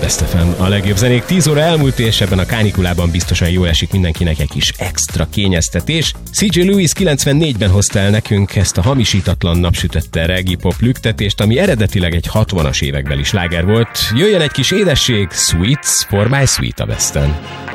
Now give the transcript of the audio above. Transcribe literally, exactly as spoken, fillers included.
Best ef em, a legjobb zenék. tíz óra elmúlt, és ebben a kánikulában biztosan jól esik mindenkinek egy kis extra kényeztetés. cé jé Lewis kilencvennégyben hozta el nekünk ezt a hamisítatlan napsütötte reggae pop lüktetést, ami eredetileg egy hatvanas évekbeli sláger volt. Jöjjön egy kis édesség, Sweets for my sweet a Besten.